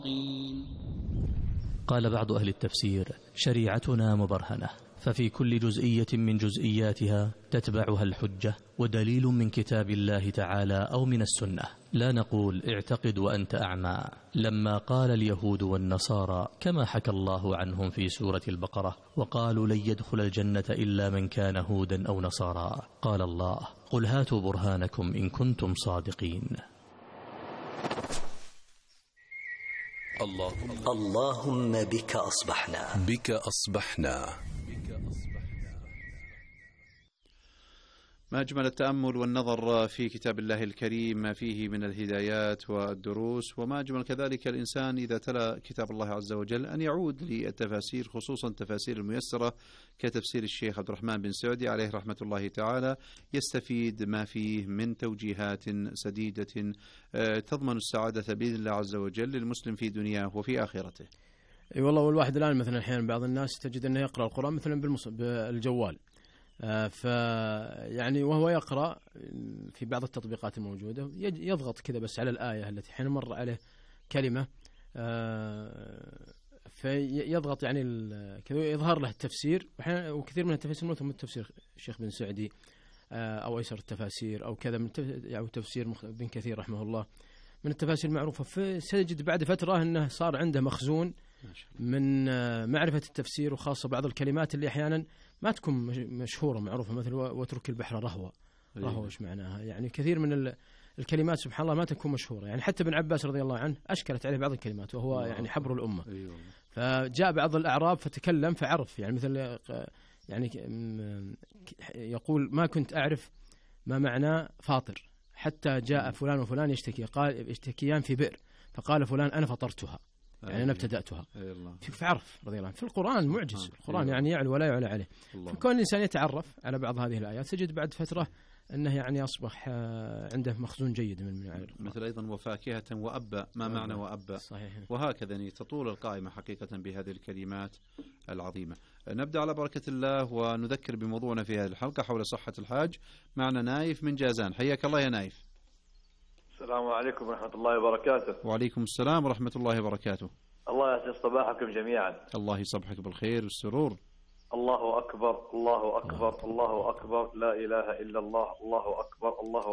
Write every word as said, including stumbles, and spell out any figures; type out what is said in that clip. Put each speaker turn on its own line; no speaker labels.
قال بعض أهل التفسير: شريعتنا مبرهنة، ففي كل جزئية من جزئياتها تتبعها الحجة ودليل من كتاب الله تعالى أو من السنة. لا نقول اعتقد وأنت أعمى، لما قال اليهود والنصارى كما حكى الله عنهم في سورة البقرة: وقالوا لن يدخل الجنة إلا من كان هودا أو نصارى، قال الله: قل هاتوا برهانكم إن كنتم صادقين.
اللهم
اللهم بك أصبحنا
بك أصبحنا.
ما أجمل التأمل والنظر في كتاب الله الكريم، ما فيه من الهدايات والدروس، وما أجمل كذلك الإنسان إذا تلا كتاب الله عز وجل أن يعود للتفاسير، خصوصا التفاسير الميسرة كتفسير الشيخ عبد الرحمن بن سعدي عليه رحمة الله تعالى، يستفيد ما فيه من توجيهات سديدة تضمن السعادة بإذن الله عز وجل للمسلم في دنياه وفي آخرته.
اي والله، والواحد الآن مثلا أحيانا بعض الناس تجد أنه يقرأ القرآن مثلا بالجوال، فيعني وهو يقرأ في بعض التطبيقات الموجودة يضغط كذا بس على الآية التي حين مر عليه كلمة، فيضغط يعني كذا يظهر له التفسير، وكثير من التفاسير مثل تفسير الشيخ بن سعدي أو أيسر التفاسير أو كذا من يعني تفسير بن كثير رحمه الله من التفاسير المعروفة. فسيجد بعد فترة أنه صار عنده مخزون من معرفة التفسير، وخاصة بعض الكلمات اللي أحيانا ما تكون مشهورة معروفة، مثل واترك البحر رهوة. رهوة إيش معناها؟ يعني كثير من الكلمات سبحان الله ما تكون مشهورة، يعني حتى ابن عباس رضي الله عنه أشكلت عليه بعض الكلمات وهو يعني حبر الأمة. فجاء بعض الأعراب فتكلم فعرف، يعني مثل يعني يقول: ما كنت أعرف ما معنى فاطر حتى جاء فلان وفلان يشتكي، قال يشتكيان في بئر، فقال فلان أنا فطرتها، يعني أنا ابتدأتها. فعرف رضي الله عنه. في القرآن معجز، القرآن يعني يعلو ولا يعلى عليه. فكون الإنسان يتعرف على بعض هذه الآيات تجد بعد فترة أنه يعني أصبح عنده مخزون جيد من المعاني.
مثل أيضا وفاكهة وأبا، ما معنى وأبا؟ صحيح. وهكذا يعني تطول القائمة حقيقة بهذه الكلمات العظيمة. نبدأ على بركة الله ونذكر بموضوعنا في هذه الحلقة حول صحة الحاج. معنا نايف من جازان، حياك الله يا نايف.
السلام عليكم ورحمة الله وبركاته.
وعليكم السلام ورحمة الله وبركاته.
الله يسعد صباحكم جميعا.
الله يصبحك بالخير والسرور.
الله أكبر، الله أكبر، الله أكبر، لا إله إلا الله، الله أكبر، الله